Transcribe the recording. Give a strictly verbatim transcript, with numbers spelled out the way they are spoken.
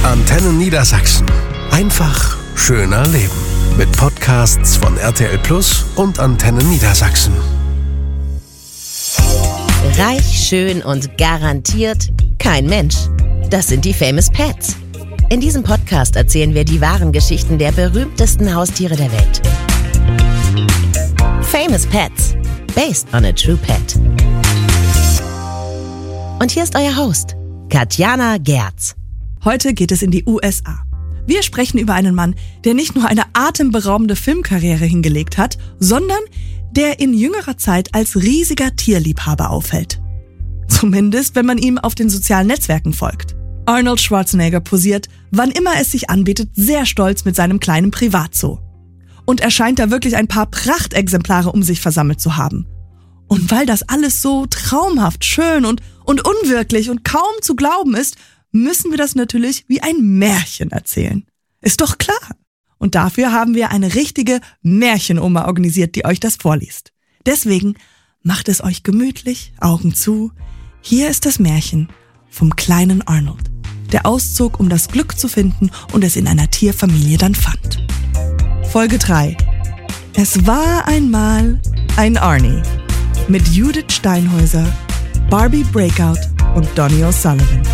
Antenne Niedersachsen. Einfach schöner leben. Mit Podcasts von R T L Plus und Antenne Niedersachsen. Reich, schön und garantiert kein Mensch. Das sind die Famous Pets. In diesem Podcast erzählen wir die wahren Geschichten der berühmtesten Haustiere der Welt. Famous Pets. Based on a true pet. Und hier ist euer Host, Katjana Gerz. Heute geht es in die U S A. Wir sprechen über einen Mann, der nicht nur eine atemberaubende Filmkarriere hingelegt hat, sondern der in jüngerer Zeit als riesiger Tierliebhaber auffällt. Zumindest, wenn man ihm auf den sozialen Netzwerken folgt. Arnold Schwarzenegger posiert, wann immer es sich anbietet, sehr stolz mit seinem kleinen Privatzoo. Und er scheint da wirklich ein paar Prachtexemplare um sich versammelt zu haben. Und weil das alles so traumhaft, schön und, und unwirklich und kaum zu glauben ist, müssen wir das natürlich wie ein Märchen erzählen. Ist doch klar. Und dafür haben wir eine richtige Märchenoma organisiert, die euch das vorliest. Deswegen macht es euch gemütlich, Augen zu. Hier ist das Märchen vom kleinen Arnold, der auszog, um das Glück zu finden und es in einer Tierfamilie dann fand. Folge drei. Es war einmal ein Arnie mit Judith Steinhäuser, Barbie Breakout und Donny O'Sullivan.